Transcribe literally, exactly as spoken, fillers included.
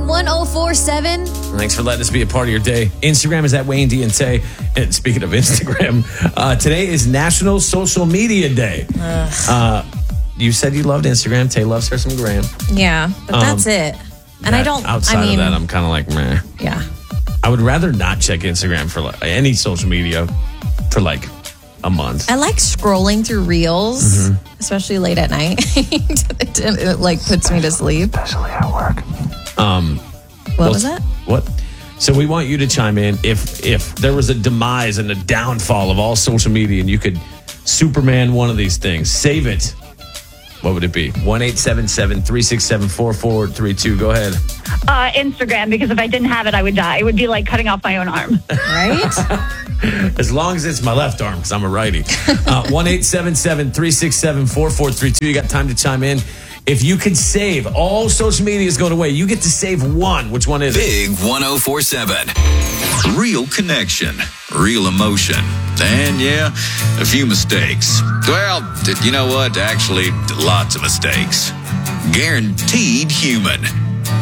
one oh four point seven. Thanks for letting us be a part of your day. Instagram is at Wayne D and Tay. And speaking of Instagram, uh, today is National Social Media Day. Uh, you said you loved Instagram. Tay loves her some gram. Yeah, but Um, that's it. And That- I don't, Outside I mean, of that, I'm kind of like, meh. yeah. I would rather not check Instagram for like, any social media for like a month. I like scrolling through reels, Mm-hmm. especially late at night. it, it, like puts me to sleep. Especially at work. Um, What was that? What? So we want you to chime in if if there was a demise and a downfall of all social media and you could Superman one of these things, save it. What would it be? one eight seven seven, three six seven, four four three two. Go ahead. Uh, Instagram, because if I didn't have it, I would die. It would be like cutting off my own arm. Right? As long as it's my left arm, because I'm a righty. Uh, one eight seven seven, three six seven, four four three two. You got time to chime in. If you could save, all social media is going away. You get to save one. Which one is it? Big one oh four seven. Real connection, real emotion, and yeah, a few mistakes. Well, d- you know what? Actually, lots of mistakes. Guaranteed human.